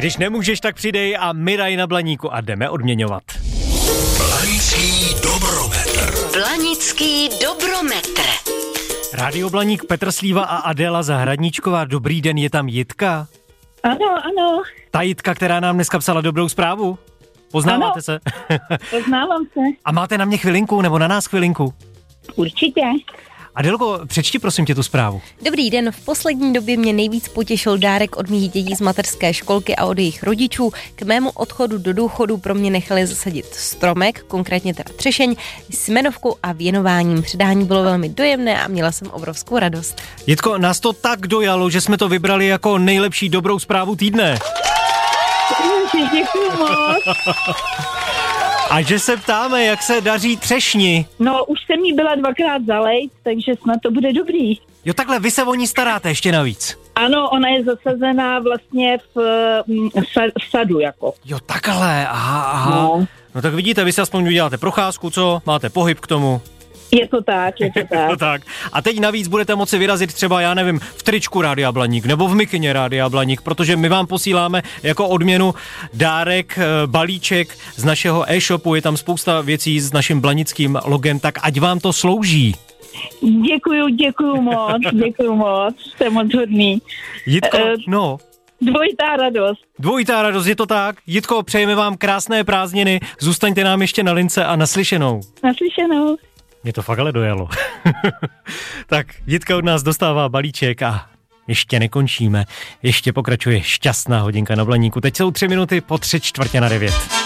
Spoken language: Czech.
Když nemůžeš, tak přidej a my dají na Blaníku a jdeme odměňovat. Blanický dobrometr. Blanický dobrometr. Rádio Blaník, Petr Slíva a Adéla Zahradníčková. Dobrý den, je tam Jitka? Ano. Ta Jitka, která nám dneska psala dobrou zprávu? Poznáváte se? Poznávám se. A máte na mě chvilinku, nebo na nás chvilinku? Určitě. Adélko, přečti prosím tě tu zprávu. Dobrý den, v poslední době mě nejvíc potěšil dárek od mých dětí z mateřské školky a od jejich rodičů. K mému odchodu do důchodu pro mě nechali zasadit stromek, konkrétně teda třešeň, s jmenovkou a věnováním. Předání bylo velmi dojemné a měla jsem obrovskou radost. Jitko, nás to tak dojalo, že jsme to vybrali jako nejlepší dobrou zprávu týdne. Děkuju moc. A že se ptáme, jak se daří třešni. No, už jsem jí byla 2krát zalejt, takže snad to bude dobrý. Jo, takhle, vy se o ní staráte ještě navíc. Ano, ona je zasazená vlastně v sadu jako. Jo, takhle, aha. No tak vidíte, vy si aspoň uděláte procházku, co? Máte pohyb k tomu. Je to tak. No tak. A teď navíc budete moci vyrazit třeba, já nevím, v tričku Rádia Blaník nebo v mikině Rádia Blaník, protože my vám posíláme jako odměnu dárek, balíček z našeho e-shopu, je tam spousta věcí s naším blanickým logem, tak ať vám to slouží. Děkuju moc, jste moc hodný. Jitko, no. Dvojitá radost, je to tak? Jitko, přejeme vám krásné prázdniny, zůstaňte nám ještě na lince a naslyšenou. Naslyšenou. Mě to fakt ale dojalo. Tak Jitka od nás dostává balíček a ještě nekončíme. Ještě pokračuje šťastná hodinka na Blaníku. Teď jsou 3 minuty po 8:45.